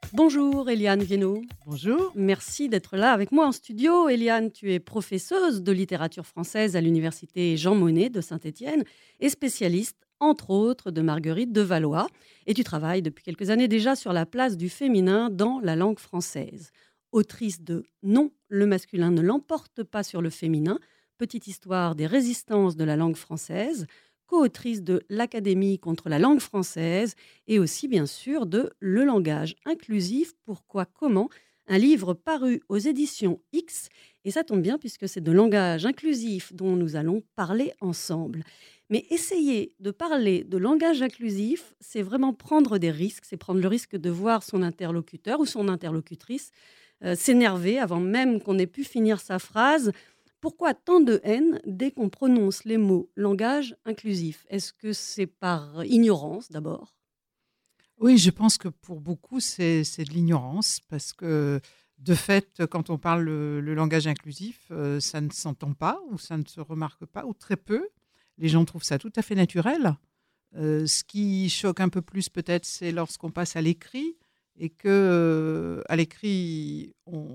Bonjour Eliane Viennot. Bonjour. Merci d'être là avec moi en studio. Eliane, tu es professeuse de littérature française à l'université Jean Monnet de Saint-Étienne et spécialiste, entre autres, de Marguerite de Valois. Et tu travailles depuis quelques années déjà sur la place du féminin dans la langue française. Autrice de Non, le masculin ne l'emporte pas sur le féminin, petite histoire des résistances de la langue française, co-autrice de L'Académie contre la langue française et aussi bien sûr de Le langage inclusif, pourquoi, comment, un livre paru aux éditions X. Et ça tombe bien puisque c'est de langage inclusif dont nous allons parler ensemble. Mais essayer de parler de langage inclusif, c'est vraiment prendre des risques, c'est prendre le risque de voir son interlocuteur ou son interlocutrice s'énerver avant même qu'on ait pu finir sa phrase. Pourquoi tant de haine dès qu'on prononce les mots langage inclusif? Est-ce que c'est par ignorance d'abord? Oui, je pense que pour beaucoup, c'est de l'ignorance parce que, de fait, quand on parle le langage inclusif, ça ne s'entend pas ou ça ne se remarque pas ou très peu. Les gens trouvent ça tout à fait naturel. Ce qui choque un peu plus peut-être, c'est lorsqu'on passe à l'écrit et que, à l'écrit,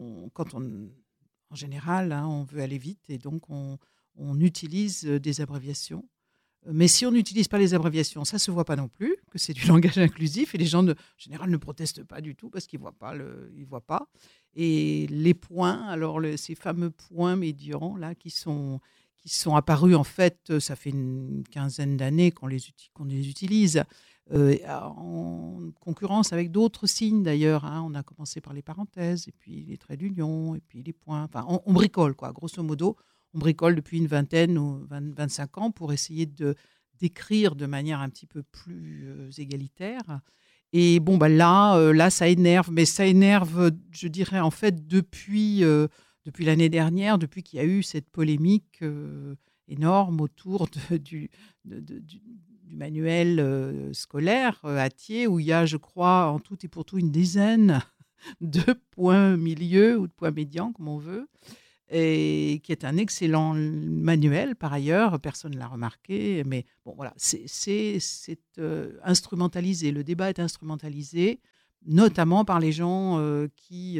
en général, hein, on veut aller vite et donc on utilise des abréviations. Mais si on n'utilise pas les abréviations, ça ne se voit pas non plus, que c'est du langage inclusif. Et les gens, en général, ne protestent pas du tout parce qu'ils ne voient pas. Ils voient pas. Et les points, alors ces fameux points médians là, qui sont apparus, en fait, ça fait une quinzaine d'années qu'on les utilise, en concurrence avec d'autres signes d'ailleurs. Hein. On a commencé par les parenthèses, et puis les traits d'union, et puis les points. Enfin, on bricole, quoi, grosso modo. On bricole depuis une vingtaine ou 25 ans pour essayer d'écrire de manière un petit peu plus égalitaire. Et bon, bah là, ça énerve. Mais ça énerve, je dirais, en fait, depuis l'année dernière, depuis qu'il y a eu cette polémique énorme autour du manuel scolaire à Thiers, où il y a, je crois, en tout et pour tout, une dizaine de points milieux ou de points médians, comme on veut, et qui est un excellent manuel par ailleurs, personne ne l'a remarqué, mais bon voilà, c'est instrumentalisé, le débat est instrumentalisé, notamment par les gens qui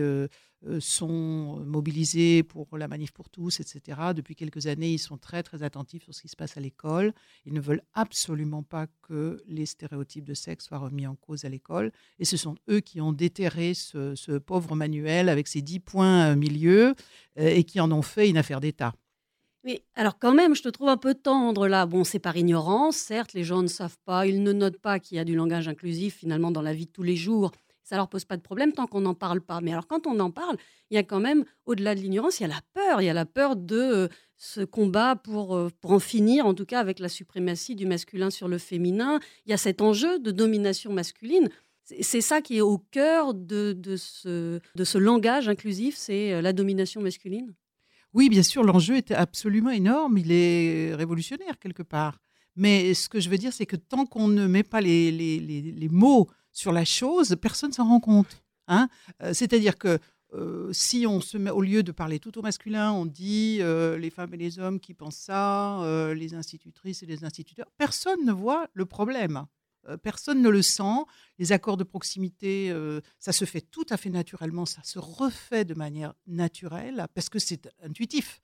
sont mobilisés pour la manif pour tous, etc. Depuis quelques années, ils sont très très attentifs sur ce qui se passe à l'école. Ils ne veulent absolument pas que les stéréotypes de sexe soient remis en cause à l'école. Et ce sont eux qui ont déterré ce pauvre manuel avec ses 10 points milieux et qui en ont fait une affaire d'État. Mais alors quand même, je te trouve un peu tendre là. Bon, c'est par ignorance, certes, les gens ne savent pas, ils ne notent pas qu'il y a du langage inclusif finalement dans la vie de tous les jours. Ça leur pose pas de problème tant qu'on n'en parle pas. Mais alors quand on en parle, il y a quand même, au-delà de l'ignorance, il y a la peur. Il y a la peur de ce combat pour en finir, en tout cas avec la suprématie du masculin sur le féminin. Il y a cet enjeu de domination masculine. C'est ça qui est au cœur de ce langage inclusif, c'est la domination masculine. Oui, bien sûr, l'enjeu est absolument énorme, il est révolutionnaire quelque part. Mais ce que je veux dire, c'est que tant qu'on ne met pas les mots sur la chose, personne ne s'en rend compte. Hein. C'est-à-dire que si on se met, au lieu de parler tout au masculin, on dit les femmes et les hommes qui pensent ça, les institutrices et les instituteurs, personne ne voit le problème. Personne ne le sent. Les accords de proximité, ça se fait tout à fait naturellement, ça se refait de manière naturelle parce que c'est intuitif.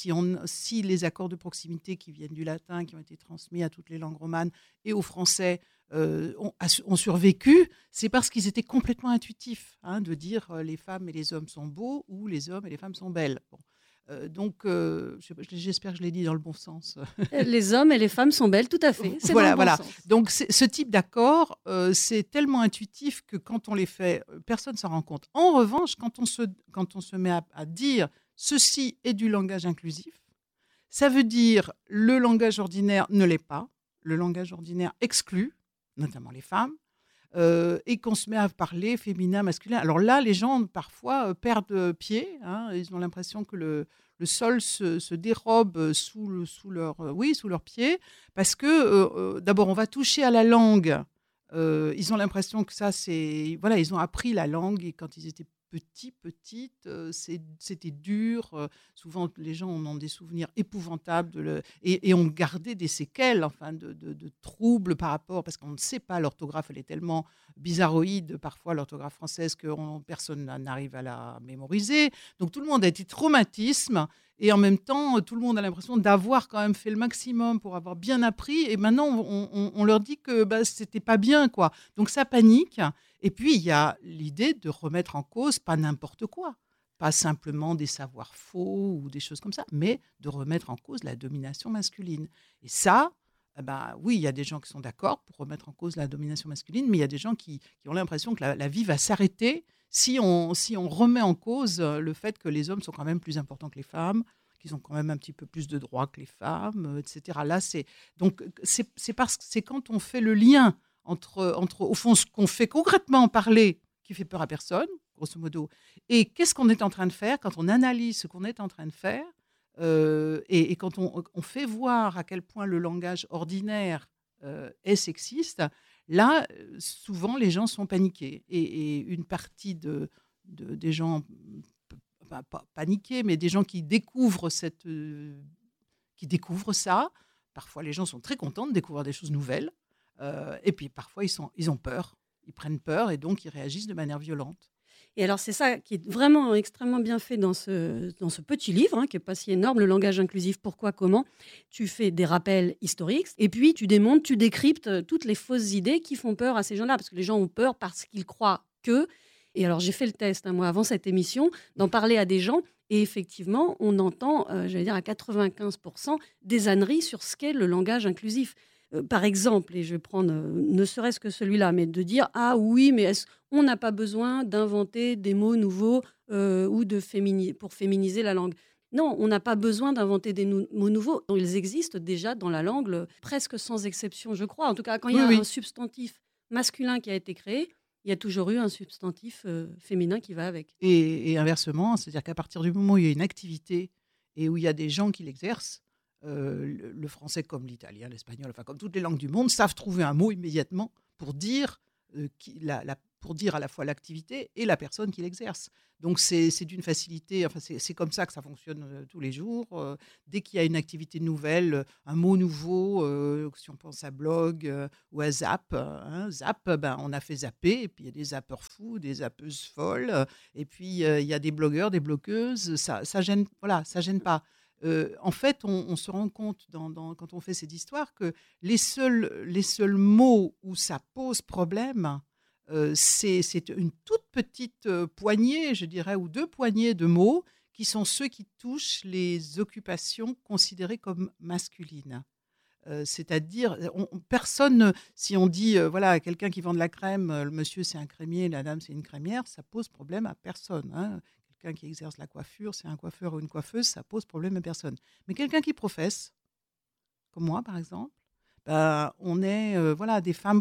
Si les accords de proximité qui viennent du latin, qui ont été transmis à toutes les langues romanes et au français, ont survécu, c'est parce qu'ils étaient complètement intuitifs, hein, de dire les femmes et les hommes sont beaux ou les hommes et les femmes sont belles. Bon. Donc, j'espère que je l'ai dit dans le bon sens. Les hommes et les femmes sont belles, tout à fait. C'est Voilà, dans le bon voilà. sens. Donc, ce type d'accord, c'est tellement intuitif que quand on les fait, personne ne s'en rend compte. En revanche, quand on se met à dire ceci est du langage inclusif, ça veut dire le langage ordinaire ne l'est pas. Le langage ordinaire exclut, notamment les femmes, et qu'on se met à parler féminin, masculin. Alors là, les gens, parfois, perdent pied. Hein, ils ont l'impression que le sol se dérobe sous leurs pieds. Parce que, d'abord, on va toucher à la langue. Ils ont l'impression que ça, c'est... Voilà, ils ont appris la langue et quand ils étaient petite, c'était dur. Souvent, les gens en ont des souvenirs épouvantables et ont gardé des séquelles, enfin, de troubles par rapport, parce qu'on ne sait pas, l'orthographe, elle est tellement bizarroïde, parfois, l'orthographe française, que personne n'arrive à la mémoriser. Donc, tout le monde a été traumatisme. Et en même temps, tout le monde a l'impression d'avoir quand même fait le maximum pour avoir bien appris. Et maintenant, on leur dit que c'était pas bien, quoi. Donc, ça panique. Et puis, il y a l'idée de remettre en cause pas n'importe quoi. Pas simplement des savoirs faux ou des choses comme ça, mais de remettre en cause la domination masculine. Et ça, oui, il y a des gens qui sont d'accord pour remettre en cause la domination masculine, mais il y a des gens qui ont l'impression que la vie va s'arrêter si on remet en cause le fait que les hommes sont quand même plus importants que les femmes, qu'ils ont quand même un petit peu plus de droits que les femmes, etc. Là, c'est quand on fait le lien entre au fond, ce qu'on fait concrètement parler, qui fait peur à personne, grosso modo, et qu'est-ce qu'on est en train de faire quand on analyse ce qu'on est en train de faire, et quand on fait voir à quel point le langage ordinaire est sexiste. Là, souvent, les gens sont paniqués. Et une partie des gens, pas paniqués, mais des gens qui découvrent ça, parfois les gens sont très contents de découvrir des choses nouvelles. Et puis parfois, ils ont peur. Ils prennent peur et donc ils réagissent de manière violente. Et alors, c'est ça qui est vraiment extrêmement bien fait dans ce petit livre, qui n'est pas si énorme, Le langage inclusif, pourquoi, comment. Tu fais des rappels historiques et puis tu démontres, tu décryptes toutes les fausses idées qui font peur à ces gens-là, parce que les gens ont peur parce qu'ils croient que... Et alors, j'ai fait le test, moi, avant cette émission, d'en parler à des gens. Et effectivement, on entend, j'allais dire à 95%, des âneries sur ce qu'est le langage inclusif. Par exemple, et je vais prendre ne serait-ce que celui-là, mais de dire « Ah oui, mais on n'a pas besoin d'inventer des mots nouveaux ou pour féminiser la langue ». Non, on n'a pas besoin d'inventer des mots nouveaux. Ils existent déjà dans la langue, presque sans exception, je crois. En tout cas, quand il y a un substantif masculin qui a été créé, il y a toujours eu un substantif féminin qui va avec. Et inversement, c'est-à-dire qu'à partir du moment où il y a une activité et où il y a des gens qui l'exercent, le français comme l'italien, l'espagnol, enfin comme toutes les langues du monde, savent trouver un mot immédiatement pour dire, pour dire à la fois l'activité et la personne qui l'exerce. Donc c'est d'une facilité, enfin c'est comme ça que ça fonctionne tous les jours. Dès qu'il y a une activité nouvelle, un mot nouveau, si on pense à blog ou à Zap, Zap, on a fait zapper, et puis il y a des zappeurs fous, des zappeuses folles, et puis il y a des blogueurs, des bloqueuses, ça gêne, voilà, ça gêne pas. En fait, on se rend compte quand on fait cette histoire que les seuls mots où ça pose problème, c'est une toute petite poignée, je dirais, ou 2 poignées de mots qui sont ceux qui touchent les occupations considérées comme masculines. C'est-à-dire, personne, si on dit, voilà, quelqu'un qui vend de la crème, le monsieur c'est un crémier, la dame c'est une crémière, ça pose problème à personne, hein. Quelqu'un qui exerce la coiffure, c'est un coiffeur ou une coiffeuse, ça pose problème à personne. Mais quelqu'un qui professe, comme moi par exemple, on est voilà, des femmes,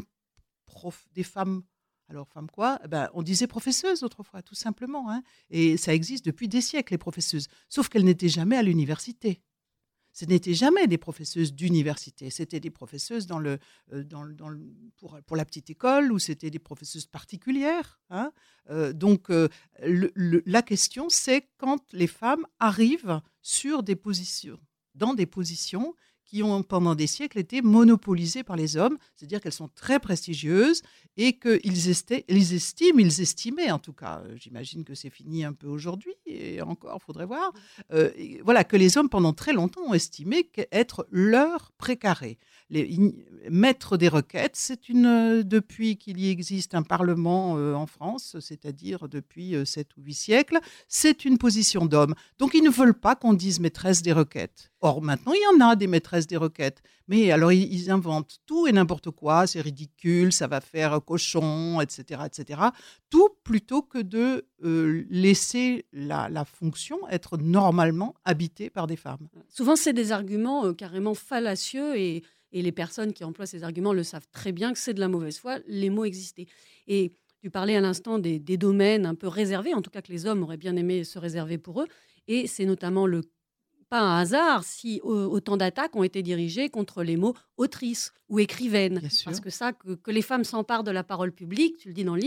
alors femmes quoi, on disait professeuses autrefois, tout simplement, hein. Et ça existe depuis des siècles, les professeuses, sauf qu'elles n'étaient jamais à l'université. Ce n'étaient jamais des professeuses d'université, c'était des professeuses pour la petite école, ou c'était des professeuses particulières, hein. Donc, la question, c'est quand les femmes arrivent dans des positions qui ont pendant des siècles été monopolisées par les hommes, c'est-à-dire qu'elles sont très prestigieuses et qu'ils estimaient en tout cas, j'imagine que c'est fini un peu aujourd'hui, et encore, il faudrait voir, voilà, que les hommes pendant très longtemps ont estimé qu'être leur précaré. Mettre des requêtes, depuis qu'il y existe un parlement en France, c'est-à-dire depuis 7 ou 8 siècles, c'est une position d'homme. Donc ils ne veulent pas qu'on dise maîtresse des requêtes. Or, maintenant, il y en a des maîtresses des requêtes. Mais alors, ils inventent tout et n'importe quoi. C'est ridicule, ça va faire cochon, etc., etc. Tout plutôt que de laisser la fonction être normalement habitée par des femmes. Souvent, c'est des arguments carrément fallacieux et les personnes qui emploient ces arguments le savent très bien que c'est de la mauvaise foi. Les mots existaient. Et tu parlais à l'instant des domaines un peu réservés, en tout cas que les hommes auraient bien aimé se réserver pour eux. Et c'est notamment pas un hasard si autant d'attaques ont été dirigées contre les mots autrice ou écrivaine. Parce que ça, que les femmes s'emparent de la parole publique, tu le dis dans le livre,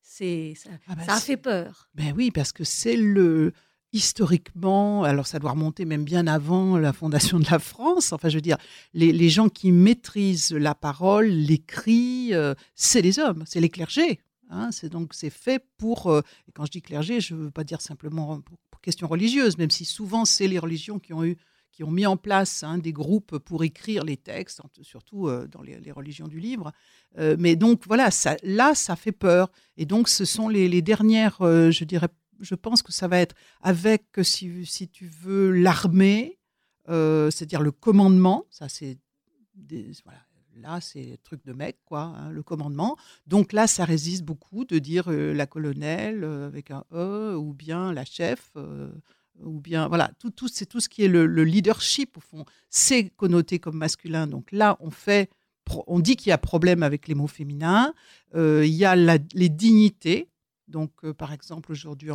Ça a fait peur. Ben oui, parce que c'est historiquement, alors ça doit remonter même bien avant la fondation de la France. Enfin, je veux dire, les gens qui maîtrisent la parole, l'écrit, c'est les hommes, c'est les clergés. Hein, c'est fait pour. Et quand je dis clergé, je ne veux pas dire simplement pour question religieuse, même si souvent c'est les religions qui ont mis en place des groupes pour écrire les textes, surtout dans les religions du livre. Mais donc voilà, ça fait peur. Et donc ce sont les dernières, je dirais, je pense que ça va être avec, si tu veux, l'armée, c'est-à-dire le commandement. Ça, c'est voilà. Là, c'est truc de mec, quoi, le commandement. Donc là, ça résiste beaucoup de dire la colonelle avec un E, ou bien la chef, ou bien, voilà, c'est tout ce qui est le leadership, au fond. C'est connoté comme masculin. Donc là, on dit qu'il y a problème avec les mots féminins. Il y a les dignités. Donc, par exemple, aujourd'hui,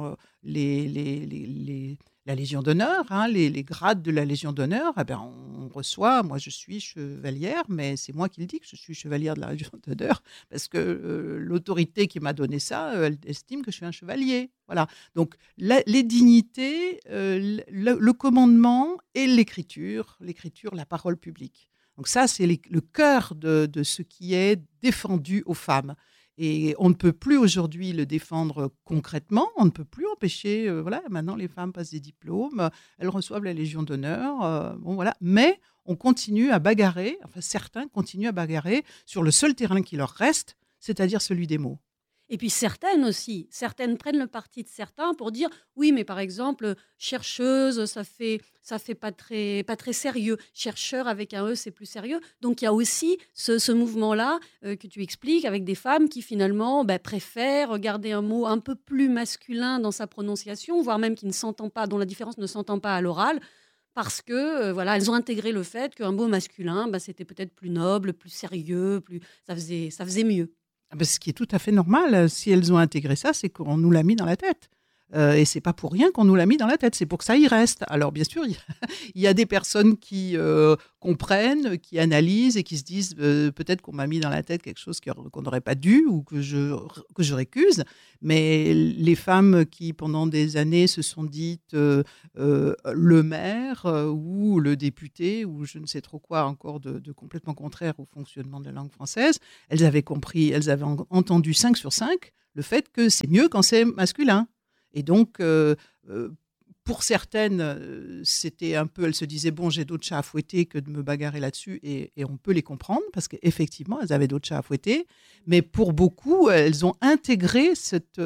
la Légion d'honneur, les grades de la Légion d'honneur, on reçoit, moi je suis chevalière, mais c'est moi qui le dis que je suis chevalière de la Légion d'honneur, parce que l'autorité qui m'a donné ça, elle estime que je suis un chevalier. Voilà. Donc, les dignités, le commandement et l'écriture, la parole publique. Donc ça, c'est le cœur de ce qui est défendu aux femmes. Et on ne peut plus aujourd'hui le défendre concrètement, on ne peut plus empêcher, voilà, maintenant les femmes passent des diplômes, elles reçoivent la Légion d'honneur, bon voilà, mais on continue à bagarrer, enfin certains continuent à bagarrer sur le seul terrain qui leur reste, c'est-à-dire celui des mots. Et puis certaines prennent le parti de certains pour dire oui, mais par exemple, chercheuse, ça fait pas très sérieux. Chercheur avec un E, c'est plus sérieux. Donc il y a aussi ce mouvement-là que tu expliques avec des femmes qui finalement préfèrent garder un mot un peu plus masculin dans sa prononciation, voire même qui ne s'entend pas, dont la différence ne s'entend pas à l'oral. Parce que voilà, elles ont intégré le fait qu'un mot masculin, c'était peut-être plus noble, plus sérieux, ça faisait mieux. Ce qui est tout à fait normal, si elles ont intégré ça, c'est qu'on nous l'a mis dans la tête. Et c'est pas pour rien qu'on nous l'a mis dans la tête, c'est pour que ça y reste. Alors bien sûr, il y a des personnes qui comprennent, qui analysent et qui se disent peut-être qu'on m'a mis dans la tête quelque chose qu'on n'aurait pas dû ou que je récuse. Mais les femmes qui pendant des années se sont dites le maire ou le député ou je ne sais trop quoi encore de complètement contraire au fonctionnement de la langue française, elles avaient compris, elles avaient entendu 5 sur 5 le fait que c'est mieux quand c'est masculin. Et donc, pour certaines, c'était un peu, elles se disaient, bon, j'ai d'autres chats à fouetter que de me bagarrer là-dessus, et on peut les comprendre, parce qu'effectivement, elles avaient d'autres chats à fouetter, mais pour beaucoup, elles ont intégré cette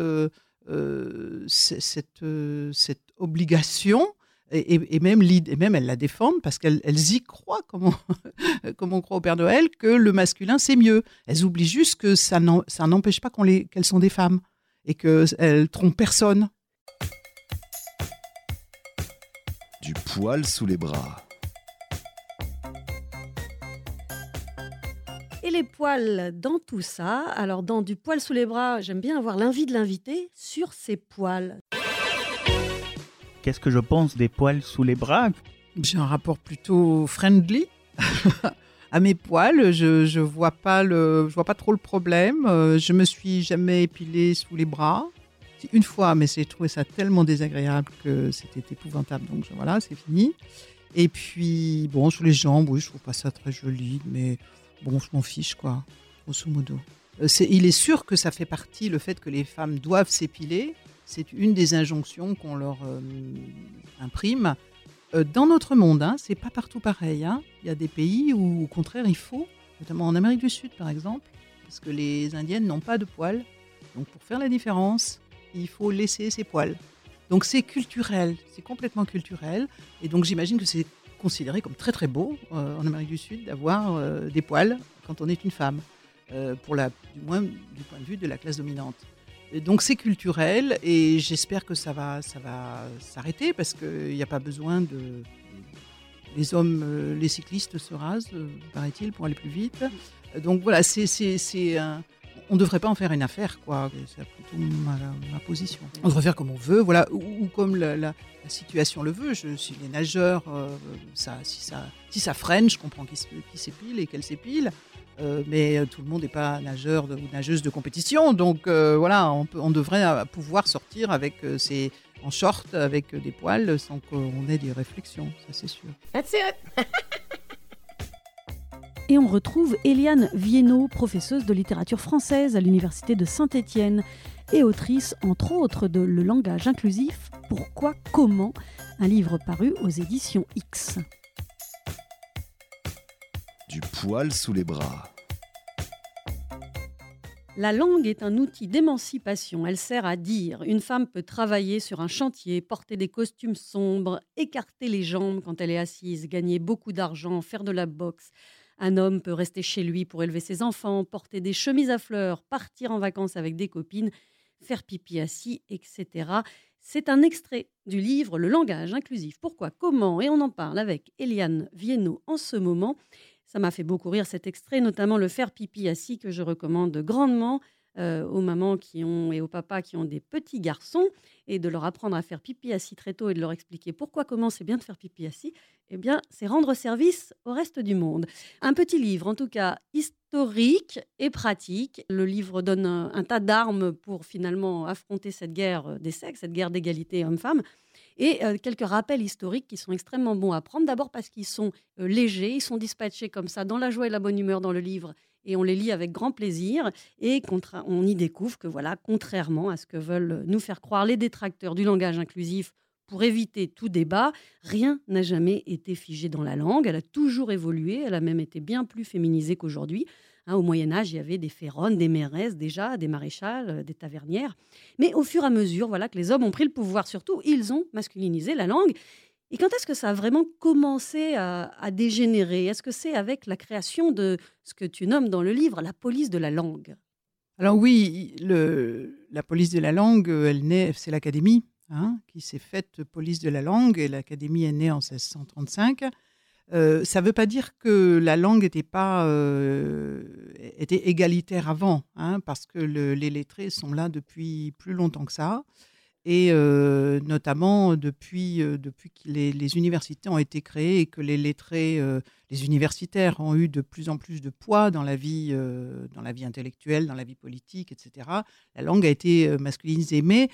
obligation, et même elles la défendent, parce qu'elles y croient, comme on croit au Père Noël, que le masculin, c'est mieux. Elles oublient juste que ça n'empêche pas qu'elles sont des femmes, et qu'elles trompent personne. Du poil sous les bras. Et les poils dans tout ça, alors dans du poil sous les bras, j'aime bien avoir l'envie de l'inviter sur ses poils. Qu'est-ce que je pense des poils sous les bras ? J'ai un rapport plutôt friendly à mes poils. Je vois pas trop le problème. Je me suis jamais épilée sous les bras. Une fois, mais j'ai trouvé ça tellement désagréable que c'était épouvantable. Donc voilà, c'est fini. Et puis, bon, sur les jambes, oui, je trouve pas ça très joli, mais bon, je m'en fiche, quoi, grosso modo. Il est sûr que ça fait partie, le fait que les femmes doivent s'épiler, c'est une des injonctions qu'on leur imprime. Dans notre monde, c'est pas partout pareil. Il y a des pays où, au contraire, il faut, notamment en Amérique du Sud, par exemple, parce que les Indiennes n'ont pas de poils. Donc, pour faire la différence, il faut laisser ses poils. Donc c'est culturel, c'est complètement culturel. Et donc j'imagine que c'est considéré comme très très beau en Amérique du Sud d'avoir des poils quand on est une femme, du moins du point de vue de la classe dominante. Et donc c'est culturel et j'espère que ça va s'arrêter parce qu'il n'y a pas besoin de... Les hommes, les cyclistes se rasent, paraît-il, pour aller plus vite. Donc voilà, on ne devrait pas en faire une affaire, quoi. C'est plutôt ma position. On devrait faire comme on veut, voilà, ou comme la situation le veut. Si les nageurs, si ça freine, je comprends qu'ils s'épilent et qu'elles s'épilent. Mais tout le monde n'est pas nageur ou nageuse de compétition, donc voilà, on devrait pouvoir sortir en short avec des poils sans qu'on ait des réflexions, ça c'est sûr. That's it. Et on retrouve Éliane Viennot, professeuse de littérature française à l'université de Saint-Étienne et autrice, entre autres, de Le langage inclusif, Pourquoi, comment, un livre paru aux éditions X. Du poil sous les bras. La langue est un outil d'émancipation. Elle sert à dire. Une femme peut travailler sur un chantier, porter des costumes sombres, écarter les jambes quand elle est assise, gagner beaucoup d'argent, faire de la boxe. Un homme peut rester chez lui pour élever ses enfants, porter des chemises à fleurs, partir en vacances avec des copines, faire pipi assis, etc. C'est un extrait du livre Le langage inclusif. Pourquoi, comment, et on en parle avec Éliane Viennot en ce moment. Ça m'a fait beaucoup rire cet extrait, notamment le faire pipi assis que je recommande grandement aux mamans et aux papas qui ont des petits garçons, et de leur apprendre à faire pipi assis très tôt et de leur expliquer pourquoi, comment c'est bien de faire pipi assis, eh bien, c'est rendre service au reste du monde. Un petit livre, en tout cas historique et pratique. Le livre donne un tas d'armes pour finalement affronter cette guerre des sexes, cette guerre d'égalité homme-femme. Et quelques rappels historiques qui sont extrêmement bons à prendre. D'abord parce qu'ils sont légers, ils sont dispatchés comme ça, dans la joie et la bonne humeur dans le livre. Et on les lit avec grand plaisir. Et on y découvre que, voilà, contrairement à ce que veulent nous faire croire les détracteurs du langage inclusif, pour éviter tout débat, rien n'a jamais été figé dans la langue. Elle a toujours évolué. Elle a même été bien plus féminisée qu'aujourd'hui. Au Moyen-Âge, il y avait des férones, des mairesses déjà, des maréchales, des tavernières. Mais au fur et à mesure que les hommes ont pris le pouvoir, surtout, ils ont masculinisé la langue. Et quand est-ce que ça a vraiment commencé à dégénérer ? Est-ce que c'est avec la création de ce que tu nommes dans le livre la police de la langue ? Alors oui, la police de la langue, c'est l'Académie qui s'est faite police de la langue, et l'Académie est née en 1635. Ça ne veut pas dire que la langue était égalitaire avant, parce que les lettrés sont là depuis plus longtemps que ça, et notamment depuis que les universités ont été créées et que les lettrés, les universitaires ont eu de plus en plus de poids dans la vie intellectuelle, dans la vie politique, etc. La langue a été masculinisée, mais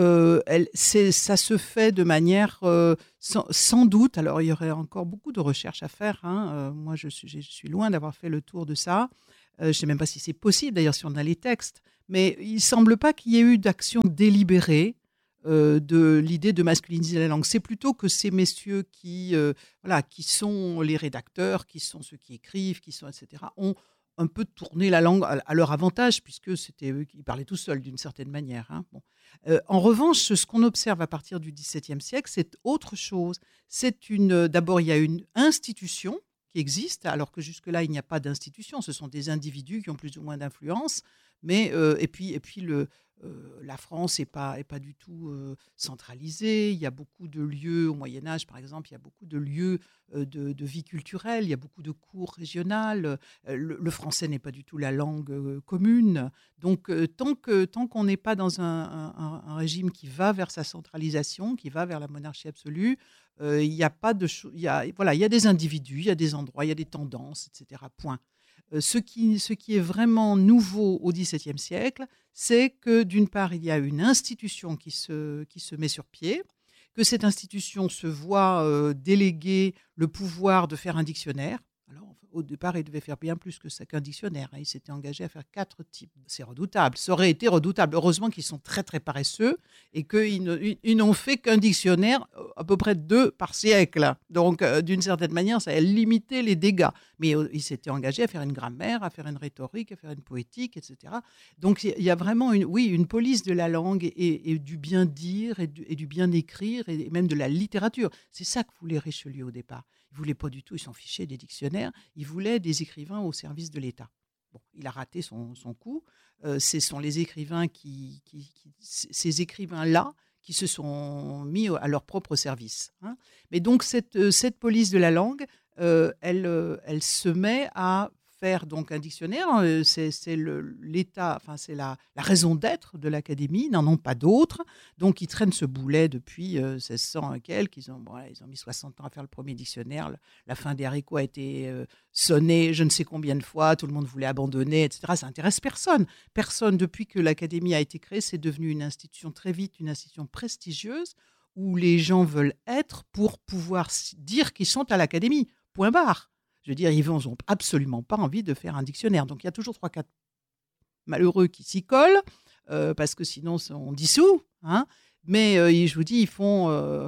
ça se fait de manière sans doute. Alors, il y aurait encore beaucoup de recherches à faire. Moi, je suis loin d'avoir fait le tour de ça. Je ne sais même pas si c'est possible, d'ailleurs, si on a les textes. Mais il ne semble pas qu'il y ait eu d'action délibérée de l'idée de masculiniser la langue. C'est plutôt que ces messieurs qui sont les rédacteurs, qui sont ceux qui écrivent, etc., ont un peu tourné la langue à leur avantage, puisque c'était eux qui parlaient tout seuls d'une certaine manière. En revanche, ce qu'on observe à partir du XVIIe siècle, c'est autre chose. D'abord, il y a une institution qui existe, alors que jusque-là, il n'y a pas d'institution. Ce sont des individus qui ont plus ou moins d'influence. Mais, et puis la France n'est pas du tout centralisée. Il y a beaucoup de lieux, au Moyen-Âge par exemple, il y a beaucoup de lieux de vie culturelle, il y a beaucoup de cours régionales. Le français n'est pas du tout la langue commune. Donc, tant qu'on n'est pas dans un régime qui va vers sa centralisation, qui va vers la monarchie absolue, il y a pas de il y a des individus, il y a des endroits, il y a des tendances, etc. Point. Ce qui est vraiment nouveau au XVIIe siècle, c'est que d'une part, il y a une institution qui se met sur pied, que cette institution se voit déléguer le pouvoir de faire un dictionnaire. Alors, au départ, il devait faire bien plus que ça qu'un dictionnaire. Il s'était engagé à faire 4 types. C'est redoutable. Ça aurait été redoutable. Heureusement qu'ils sont très, très paresseux et qu'ils n'ont fait qu'un dictionnaire, à peu près 2 par siècle. Donc, d'une certaine manière, ça a limité les dégâts. Mais il s'était engagé à faire une grammaire, à faire une rhétorique, à faire une poétique, etc. Donc, il y a vraiment une police de la langue et du bien dire et du bien écrire et même de la littérature. C'est ça que voulait Richelieu au départ. Il ne voulait pas du tout, il s'en fichait des dictionnaires, il voulait des écrivains au service de l'État. Bon, il a raté son coup. Ce sont les écrivains ces écrivains-là qui se sont mis à leur propre service. Mais donc cette police de la langue, elle se met à faire donc un dictionnaire. C'est l'État, enfin c'est la raison d'être de l'Académie. Ils n'en ont pas d'autres. Donc ils traînent ce boulet depuis 1600 et quelques. Ils ont mis 60 ans à faire le premier dictionnaire. La fin des haricots a été sonnée je ne sais combien de fois. Tout le monde voulait abandonner, etc. Ça intéresse personne. Personne, depuis que l'Académie a été créée, c'est devenu une institution très vite, une institution prestigieuse où les gens veulent être pour pouvoir dire qu'ils sont à l'Académie. Point barre. Je veux dire, ils n'ont absolument pas envie de faire un dictionnaire. Donc, il y a toujours 3-4 malheureux qui s'y collent, parce que sinon, on dissout. Hein. Mais je vous dis, ils font,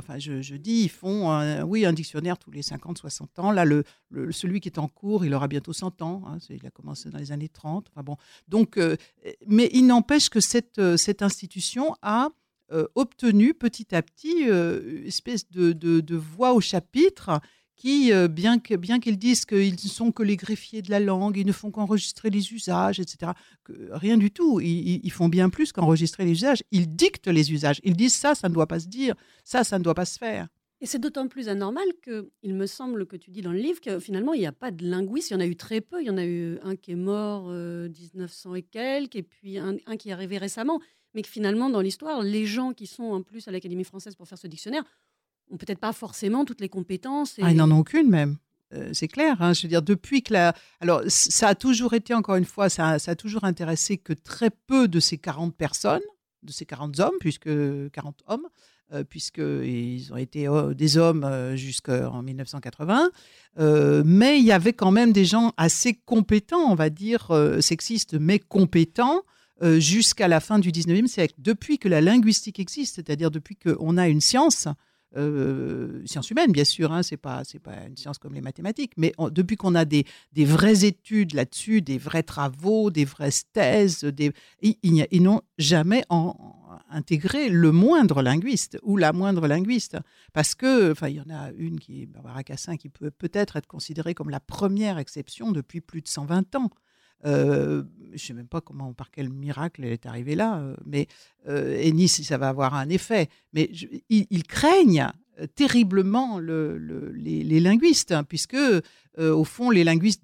ils font un dictionnaire tous les 50-60 ans. Là, celui qui est en cours, il aura bientôt 100 ans. Hein. Il a commencé dans les années 30. Enfin, bon. Donc, mais il n'empêche que cette institution a obtenu petit à petit une espèce de voix au chapitre qui, bien qu'ils disent qu'ils ne sont que les greffiers de la langue, ils ne font qu'enregistrer les usages, etc. Rien du tout. Ils font bien plus qu'enregistrer les usages. Ils dictent les usages. Ils disent ça ne doit pas se dire, ça ne doit pas se faire. Et c'est d'autant plus anormal qu'il me semble que tu dis dans le livre que finalement, il n'y a pas de linguiste. Il y en a eu très peu. Il y en a eu un qui est mort 1900 et quelques, et puis un qui est arrivé récemment. Mais que finalement, dans l'histoire, les gens qui sont en plus à l'Académie française pour faire ce dictionnaire n'ont peut-être pas forcément toutes les compétences. Ils n'en ont aucune même. C'est clair. Hein, je veux dire, depuis que alors, ça a toujours été, encore une fois, ça a toujours intéressé que très peu de ces 40 personnes, de ces 40 hommes, 40 hommes, puisqu'ils ont été des hommes jusqu'en 1980. Mais il y avait quand même des gens assez compétents, on va dire, sexistes, mais compétents, jusqu'à la fin du 19e siècle. Depuis que la linguistique existe, c'est-à-dire depuis qu'on a une science humaine, bien sûr, hein, c'est pas une science comme les mathématiques, mais depuis qu'on a des vraies études là-dessus, des vrais travaux, des vraies thèses, ils n'ont jamais intégré le moindre linguiste ou la moindre linguiste, parce que, il y en a une qui est Barbara Cassin, qui peut peut-être être considérée comme la première exception depuis plus de 120 ans. Je ne sais même pas par quel miracle elle est arrivée là, et ni si ça va avoir un effet. Mais ils craignent terriblement les linguistes, hein, puisque au fond, les linguistes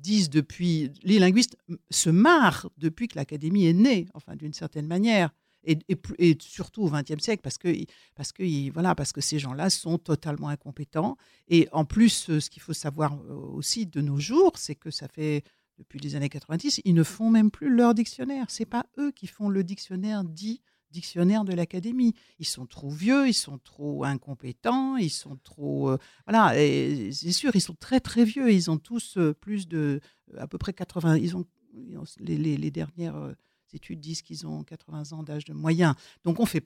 se marrent depuis que l'Académie est née, enfin d'une certaine manière. Et surtout au XXe siècle, parce que ces gens-là sont totalement incompétents. Et en plus, ce qu'il faut savoir aussi de nos jours, c'est que ça fait depuis les années 90, ils ne font même plus leur dictionnaire. Ce n'est pas eux qui font le dictionnaire dit dictionnaire de l'Académie. Ils sont trop vieux, ils sont trop incompétents, ils sont trop... et c'est sûr, ils sont très très vieux. Ils ont tous plus de... à peu près 80... les dernières études disent qu'ils ont 80 ans d'âge de moyen. Donc on fait